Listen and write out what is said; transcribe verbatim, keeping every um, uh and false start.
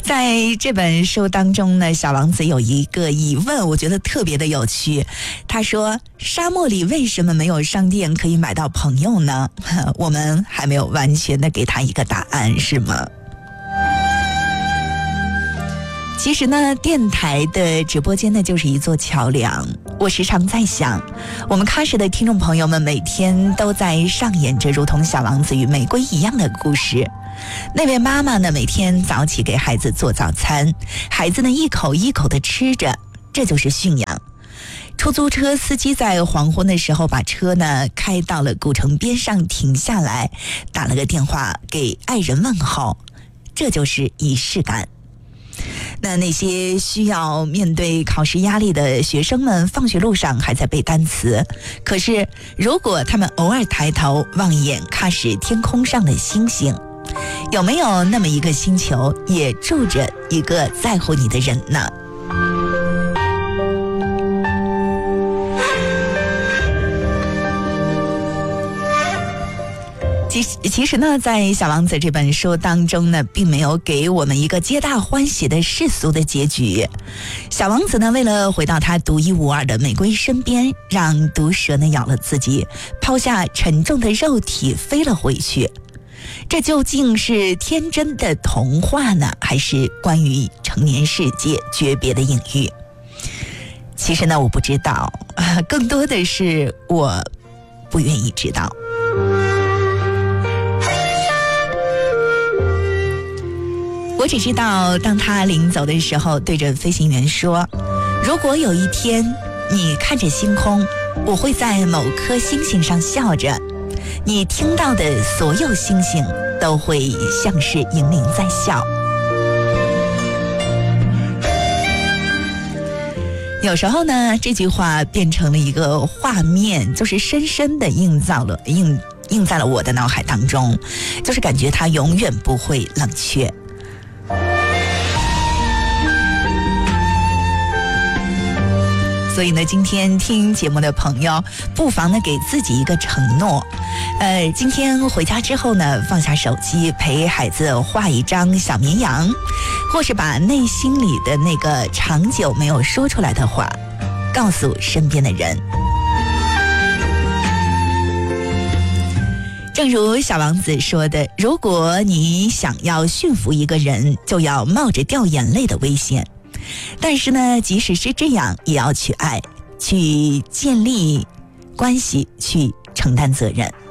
在这本书当中呢，小王子有一个疑问，我觉得特别的有趣。他说，沙漠里为什么没有商店可以买到朋友呢？我们还没有完全的给他一个答案，是吗？其实呢，电台的直播间呢就是一座桥梁。我时常在想，我们喀什的听众朋友们每天都在上演着如同小王子与玫瑰一样的故事。那位妈妈呢，每天早起给孩子做早餐，孩子呢一口一口的吃着，这就是驯养。出租车司机在黄昏的时候把车呢开到了古城边上停下来，打了个电话给爱人问候，这就是仪式感。那那些需要面对考试压力的学生们，放学路上还在背单词，可是如果他们偶尔抬头望一眼喀什天空上的星星，有没有那么一个星球也住着一个在乎你的人呢？其实，其实呢，在《小王子》这本书当中呢，并没有给我们一个皆大欢喜的世俗的结局。小王子呢，为了回到他独一无二的玫瑰身边，让毒蛇呢咬了自己，抛下沉重的肉体飞了回去。这究竟是天真的童话呢，还是关于成年世界诀别的隐喻？其实呢，我不知道，更多的是我不愿意知道。我只知道，当他临走的时候，对着飞行员说：“如果有一天你看着星空，我会在某颗星星上笑着，你听到的所有星星都会像是银铃在笑。”有时候呢，这句话变成了一个画面，就是深深的映造了映映在了我的脑海当中，就是感觉它永远不会冷却。所以呢，今天听节目的朋友，不妨呢给自己一个承诺，呃，今天回家之后呢，放下手机，陪孩子画一张小绵羊，或是把内心里的那个长久没有说出来的话，告诉身边的人。正如小王子说的，如果你想要驯服一个人，就要冒着掉眼泪的危险。但是呢，即使是这样，也要去爱，去建立关系，去承担责任。